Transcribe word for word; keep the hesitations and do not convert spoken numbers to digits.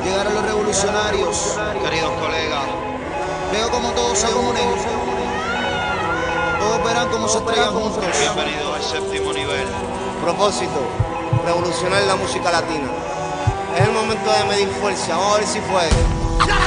Llegaron los revolucionarios, Queridos colegas, veo como todos se unen. Todos verán cómo se estrellan juntos. bienvenidos al séptimo nivel. Propósito, revolucionar la música latina. Es el momento de medir fuerza, vamos a ver si fue.